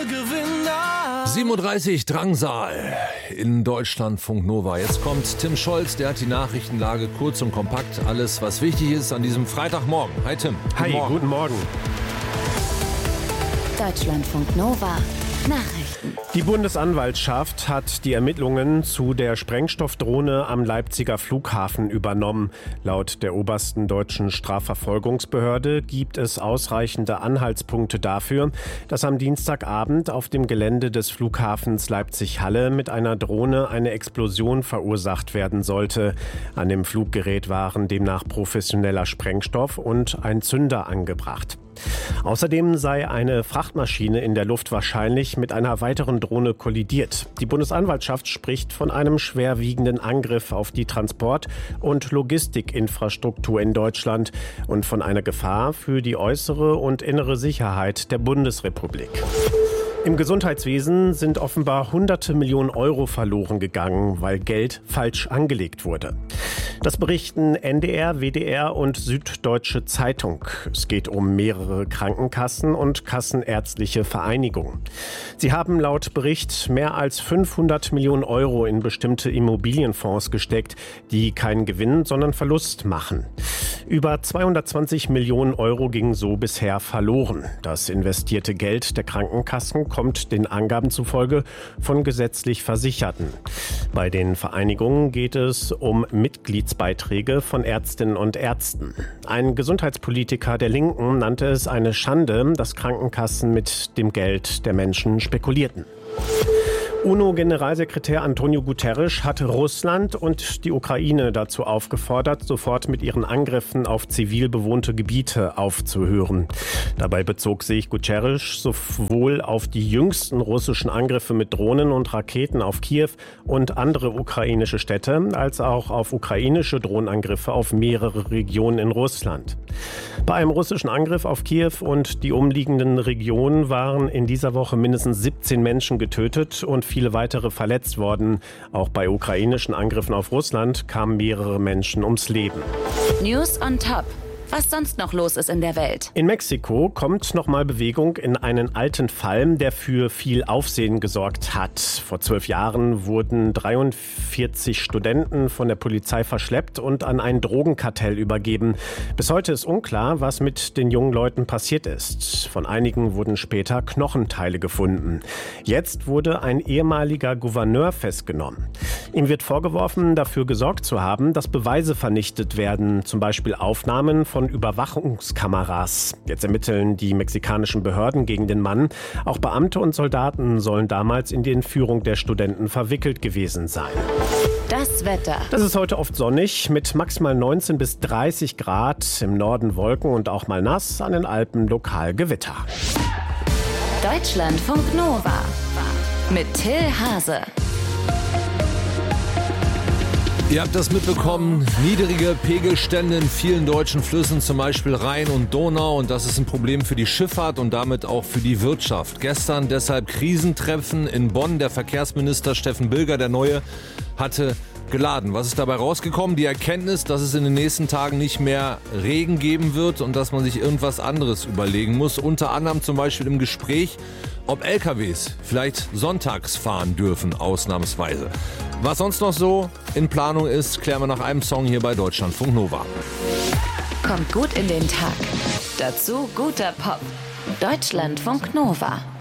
Gewinner. 37 Drangsal in Deutschlandfunk Nova. Jetzt kommt Tim Scholz, der hat die Nachrichtenlage kurz und kompakt. Alles, was wichtig ist an diesem Freitagmorgen. Hi Tim. Hi, guten Morgen. Deutschlandfunk Nova. Nachrichten. Die Bundesanwaltschaft hat die Ermittlungen zu der Sprengstoffdrohne am Leipziger Flughafen übernommen. Laut der obersten deutschen Strafverfolgungsbehörde gibt es ausreichende Anhaltspunkte dafür, dass am Dienstagabend auf dem Gelände des Flughafens Leipzig-Halle mit einer Drohne eine Explosion verursacht werden sollte. An dem Fluggerät waren demnach professioneller Sprengstoff und ein Zünder angebracht. Außerdem sei eine Frachtmaschine in der Luft wahrscheinlich mit einer weiteren Drohne kollidiert. Die Bundesanwaltschaft spricht von einem schwerwiegenden Angriff auf die Transport- und Logistikinfrastruktur in Deutschland und von einer Gefahr für die äußere und innere Sicherheit der Bundesrepublik. Im Gesundheitswesen sind offenbar hunderte Millionen Euro verloren gegangen, weil Geld falsch angelegt wurde. Das berichten NDR, WDR und Süddeutsche Zeitung. Es geht um mehrere Krankenkassen und kassenärztliche Vereinigungen. Sie haben laut Bericht mehr als 500 Millionen Euro in bestimmte Immobilienfonds gesteckt, die keinen Gewinn, sondern Verlust machen. Über 220 Millionen Euro gingen so bisher verloren. Das investierte Geld der Krankenkassen kommt den Angaben zufolge von gesetzlich Versicherten. Bei den Vereinigungen geht es um Mitgliedsbeiträge von Ärztinnen und Ärzten. Ein Gesundheitspolitiker der Linken nannte es eine Schande, dass Krankenkassen mit dem Geld der Menschen spekulierten. UNO-Generalsekretär Antonio Guterres hat Russland und die Ukraine dazu aufgefordert, sofort mit ihren Angriffen auf zivil bewohnte Gebiete aufzuhören. Dabei bezog sich Guterres sowohl auf die jüngsten russischen Angriffe mit Drohnen und Raketen auf Kiew und andere ukrainische Städte, als auch auf ukrainische Drohnenangriffe auf mehrere Regionen in Russland. Bei einem russischen Angriff auf Kiew und die umliegenden Regionen waren in dieser Woche mindestens 17 Menschen getötet und viele weitere verletzt worden. Auch bei ukrainischen Angriffen auf Russland kamen mehrere Menschen ums Leben. News on Top. Was sonst noch los ist in der Welt. In Mexiko kommt nochmal Bewegung in einen alten Fall, der für viel Aufsehen gesorgt hat. Vor 12 Jahren wurden 43 Studenten von der Polizei verschleppt und an ein Drogenkartell übergeben. Bis heute ist unklar, was mit den jungen Leuten passiert ist. Von einigen wurden später Knochenteile gefunden. Jetzt wurde ein ehemaliger Gouverneur festgenommen. Ihm wird vorgeworfen, dafür gesorgt zu haben, dass Beweise vernichtet werden, zum Beispiel Aufnahmen von Überwachungskameras. Jetzt ermitteln die mexikanischen Behörden gegen den Mann. Auch Beamte und Soldaten sollen damals in die Entführung der Studenten verwickelt gewesen sein. Das Wetter. Das ist heute oft sonnig mit maximal 19 bis 30 Grad. Im Norden Wolken und auch mal nass, an den Alpen lokal Gewitter. Deutschlandfunk Nova mit Till Hase. Ihr habt das mitbekommen, niedrige Pegelstände in vielen deutschen Flüssen, zum Beispiel Rhein und Donau. Und das ist ein Problem für die Schifffahrt und damit auch für die Wirtschaft. Gestern deshalb Krisentreffen in Bonn. Der Verkehrsminister Steffen Bilger, der Neue, hatte geladen. Was ist dabei rausgekommen? Die Erkenntnis, dass es in den nächsten Tagen nicht mehr Regen geben wird und dass man sich irgendwas anderes überlegen muss. Unter anderem zum Beispiel im Gespräch, ob LKWs vielleicht sonntags fahren dürfen, ausnahmsweise. Was sonst noch so in Planung ist, klären wir nach einem Song hier bei Deutschlandfunk Nova. Kommt gut in den Tag. Dazu guter Pop. Deutschlandfunk Nova.